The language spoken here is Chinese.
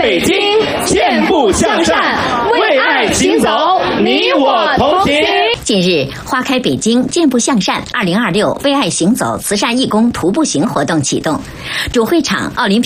北京，健步向善，为爱行走，你我同行。 近日，花开北京，健步向善2026为爱行走慈善义工徒步行活动启动，主会场奥林匹